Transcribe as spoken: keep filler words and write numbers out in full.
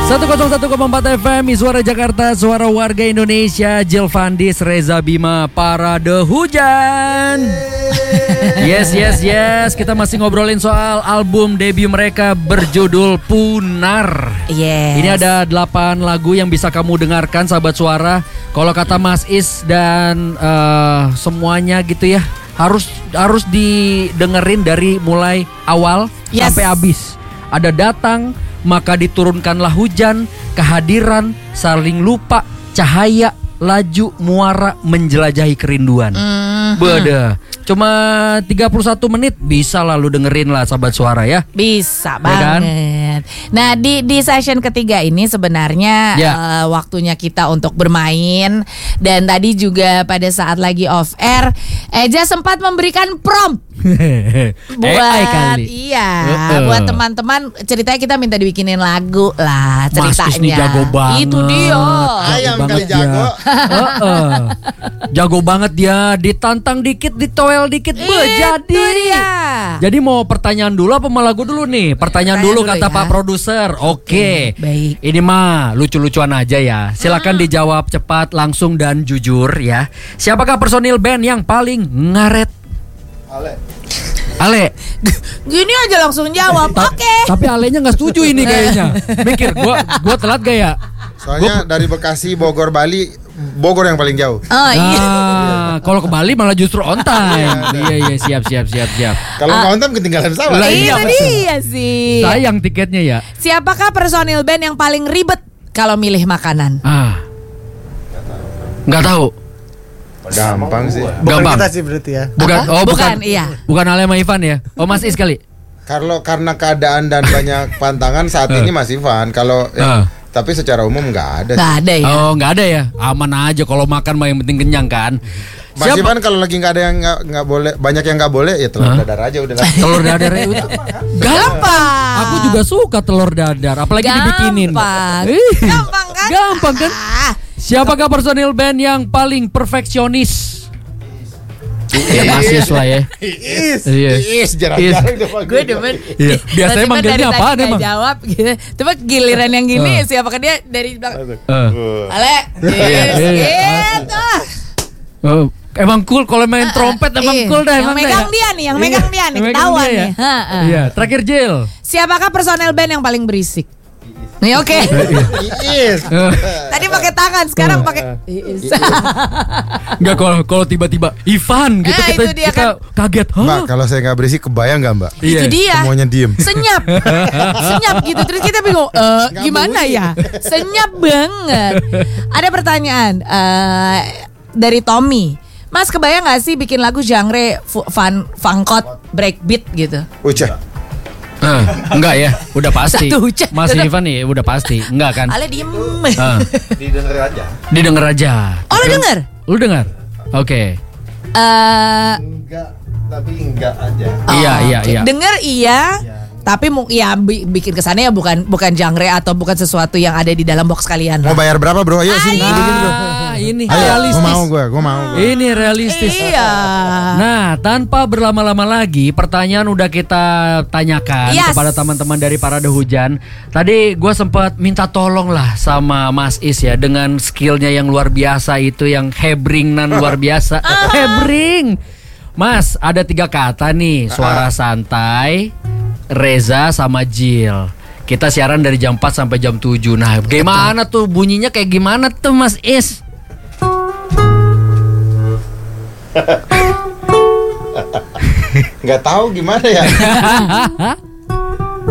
seratus satu koma empat F M, Suara Jakarta, suara warga Indonesia. Jill Vandis, Reza Bima, Parade Hujan. Yes, yes, yes. Kita masih ngobrolin soal album debut mereka berjudul Punar. Yes. Ini ada delapan lagu yang bisa kamu dengarkan, sahabat suara. Kalau kata Mas Is dan uh, semuanya gitu ya, harus harus didengerin dari mulai awal yes. sampai habis. Ada Datang, Maka Diturunkanlah Hujan, Kehadiran, Saling Lupa, Cahaya, Laju, Muara, Menjelajahi Kerinduan. Mm-hmm. Beda. Cuma tiga puluh satu menit bisa lalu dengerin lah sahabat suara ya. Bisa ya kan? banget. Nah di di session ketiga ini sebenarnya ya. uh, waktunya kita untuk bermain. Dan tadi juga pada saat lagi off air, Eja sempat memberikan prompt buat kali. iya uh-uh. buat teman-teman. Ceritanya kita minta dibikinin lagu lah ceritanya. Mas Is nih jago banget. Itu dia. Ayam kali jago. uh-uh. Jago banget dia. Ditantang dikit, ditoel dikit, be, jadi. Dia. Jadi mau pertanyaan dulu apa mau lagu dulu nih? Pertanyaan, pertanyaan dulu, dulu kata ya. Pak produser. Oke. Okay. Baik. Ini mah lucu-lucuan aja ya. Silakan hmm. dijawab cepat, langsung dan jujur ya. Siapakah personil band yang paling ngaret? Ale. Ale. Gini aja langsung jawab. Ta- Oke. Okay. Tapi Alenya nggak setuju ini kayaknya. Mikir, gua gua telat gak ya? Soalnya gua... dari Bekasi, Bogor, Bali, Bogor yang paling jauh. Oh iya. Nah, kalau ke Bali malah justru on time. Iya iya siap siap siap siap. Kalau nggak on time ketinggalan pesawat. Lah, iya dia sih. Sayang tiketnya ya. Siapakah personil band yang paling ribet kalau milih makanan? Ah. Nggak tahu. Gampang sih. Bukan Gampang. kita sih berarti ya. Bukan. Oh bukan. Bukan, iya. Bukan Ale sama Ivan ya. Oh Mas Is kali. Kalau karena keadaan dan banyak pantangan saat ini Mas Ivan. Kalau Uh. ya, tapi secara umum nggak ada. Nggak ada ya. Oh nggak ada ya. Aman aja kalau makan mah yang penting kenyang kan. Mas Siapa? Ivan kalau lagi nggak ada yang nggak nggak boleh, banyak yang nggak boleh ya telur Hah? dadar aja udah. Telur dadar itu Gampang. Aku juga suka telur dadar, apalagi Gampang. dibikinin. Ih. Gampang kan? Gampang kan? Siapakah personil band yang paling perfeksionis? Ya Masis lah ya. Is, Iya. is jarang-jarang udah Gue demen. Iya. Biasanya Tiba-tiba manggilnya dari tadi apaan nggak emang? jawab gitu. Coba giliran yang gini Uh. siapakah dia dari belakang. Uh. Ale. Iya, iya. Gitu. Oh, emang cool kalau main trompet emang Iya. cool dah Yang emang dah megang ya. dia nih, yang megang dia nih, Yang megang ketahuan dia ya. nih. Ha, ha. Iya, terakhir Jill. Siapakah personel band yang paling berisik? Nih oke. Is. Tadi pakai tangan, sekarang pakai Iis. Enggak kalau kalau tiba-tiba Ivan gitu Nah, kita itu dia kita kaget. Hah? Mbak, kalau saya nggak berisik kebayang nggak Mbak? Iya. Itu dia. Semuanya diem. Senyap. Senyap gitu. Terus kita bingung, eh gimana ya? Senyap banget. Ada pertanyaan eh, dari Tommy. Mas kebayang gak sih bikin lagu genre fu- fun, funkot, breakbeat gitu? Ucap. Eh, enggak ya, udah pasti. Satu hujan. Mas Ivan nih udah pasti, enggak kan? Ale diem. Ah, Didengar aja. didengar aja. Oh lu denger? Lu dengar? Oke. Eh, Enggak, tapi enggak aja. Iya, oh, iya, oke. iya. Denger iya. Tapi mu- ya bi- bikin kesannya ya bukan bukan genre atau bukan sesuatu yang ada di dalam box kalian Mau lah. bayar berapa bro? Ayo sini. Ayo. bikin, bro. Nah, ini Ayo, realistis. gua mau gue, gue mau. Gua. Ini realistis. Iya. Nah, tanpa berlama-lama lagi, pertanyaan udah kita tanyakan Yes. kepada teman-teman dari Parade Hujan. Tadi gue sempat minta tolong lah sama Mas Is ya, dengan skillnya yang luar biasa itu, yang hebring nan luar biasa. Hebring. Mas, ada tiga kata nih, suara santai, Reza sama Jill. Kita siaran dari jam empat sampai jam tujuh. Nah, gimana tuh bunyinya kayak gimana tuh Mas Is? Nggak tahu gimana ya.